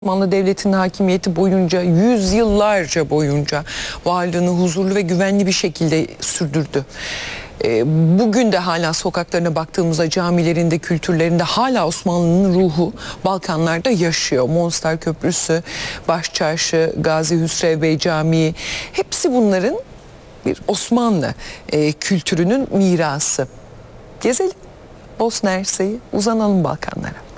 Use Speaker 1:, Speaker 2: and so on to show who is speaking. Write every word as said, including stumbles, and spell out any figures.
Speaker 1: Osmanlı Devleti'nin hakimiyeti boyunca, yüzyıllarca boyunca varlığını huzurlu ve güvenli bir şekilde sürdürdü. E, bugün de hala sokaklarına baktığımızda, camilerinde, kültürlerinde hala Osmanlı'nın ruhu Balkanlarda yaşıyor. Monstar Köprüsü, Başçarşı, Gazi Hüsrev Bey Camii, hepsi bunların bir Osmanlı e, kültürünün mirası. Gezelim Bosna Hersek'i, uzanalım Balkanlara.